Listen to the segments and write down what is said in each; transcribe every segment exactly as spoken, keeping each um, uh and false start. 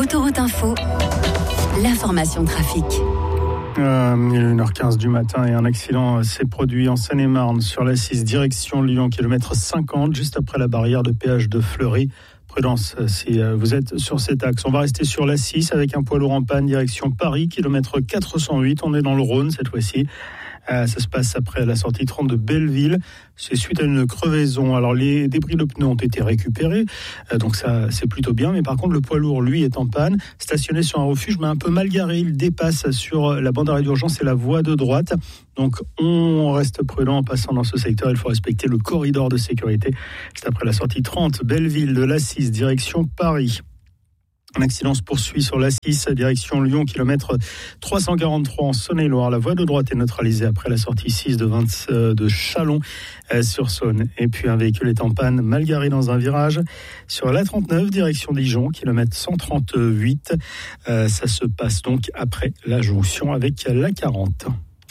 Autoroute Info, l'information trafic. Euh, une heure quinze du matin et un accident s'est produit en Seine-et-Marne sur l'A six direction Lyon, kilomètre cinquante, juste après la barrière de péage de Fleury. Prudence si vous êtes sur cet axe. On va rester sur l'A six avec un poids lourd en panne direction Paris, kilomètre quatre cent huit. On est dans le Rhône cette fois-ci. Euh, ça se passe après la sortie trente de Belleville. C'est suite à une crevaison. Alors les débris de pneus ont été récupérés, euh, donc ça c'est plutôt bien. Mais par contre le poids lourd lui est en panne, stationné sur un refuge, mais un peu mal garé. Il dépasse sur la bande d'arrêt d'urgence et la voie de droite. Donc on reste prudent en passant dans ce secteur. Il faut respecter le corridor de sécurité. C'est après la sortie trente Belleville de l'A six direction Paris. Un accident se poursuit sur l'A six, direction Lyon, kilomètre trois cent quarante-trois en Saône-et-Loire. La voie de droite est neutralisée après la sortie six de, vingt, de Châlons euh, sur Saône. Et puis un véhicule est en panne, mal garé dans un virage. Sur l'A trente-neuf, direction Dijon, kilomètre cent trente-huit. Euh, ça se passe donc après la jonction avec l'A quarante.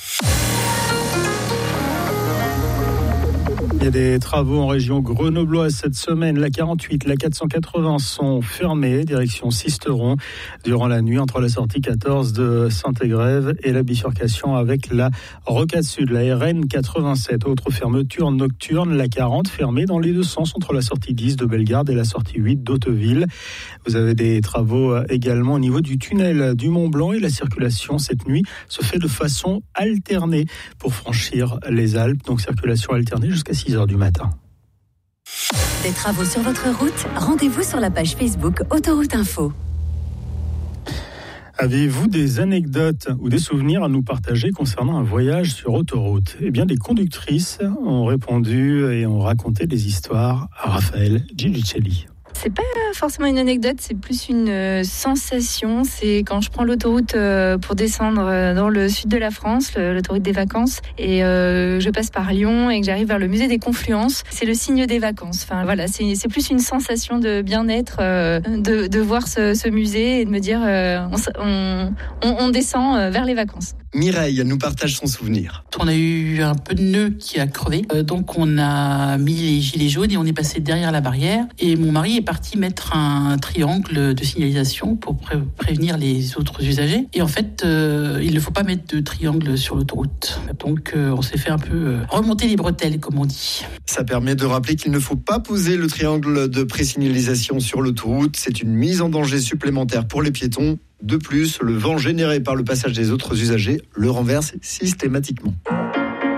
Il y a des travaux en région grenobloise cette semaine. La quarante-huit, la quatre cent quatre-vingts sont fermées, direction Sisteron, durant la nuit entre la sortie quatorze de Saint-Égrève et la bifurcation avec la Rocade Sud, la R N quatre-vingt-sept. Autre fermeture nocturne, la quarante, fermée dans les deux sens entre la sortie dix de Bellegarde et la sortie huit d'Hauteville. Vous avez des travaux également au niveau du tunnel du Mont-Blanc et la circulation cette nuit se fait de façon alternée pour franchir les Alpes. Donc circulation alternée jusqu'à six heures du matin. Des travaux sur votre route, rendez-vous sur la page Facebook Autoroute Info. Avez-vous des anecdotes ou des souvenirs à nous partager concernant un voyage sur autoroute ? Eh bien, des conductrices ont répondu et ont raconté des histoires à Raphaël Gillicelli. C'est pas forcément une anecdote, c'est plus une euh, sensation. C'est quand je prends l'autoroute euh, pour descendre euh, dans le sud de la France, le, l'autoroute des vacances, et euh, je passe par Lyon et que j'arrive vers le musée des Confluences. C'est le signe des vacances. Enfin voilà, c'est, c'est plus une sensation de bien-être euh, de, de voir ce, ce musée et de me dire euh, on, on, on descend euh, vers les vacances. Mireille nous partage son souvenir. On a eu un peu de nœud qui a crevé, euh, donc on a mis les gilets jaunes et on est passé derrière la barrière. Et mon mari est parti mettre un triangle de signalisation pour pré- prévenir les autres usagers. Et en fait, euh, il ne faut pas mettre de triangle sur l'autoroute. Donc euh, on s'est fait un peu euh, remonter les bretelles, comme on dit. Ça permet de rappeler qu'il ne faut pas poser le triangle de présignalisation sur l'autoroute. C'est une mise en danger supplémentaire pour les piétons. De plus, le vent généré par le passage des autres usagers le renverse systématiquement.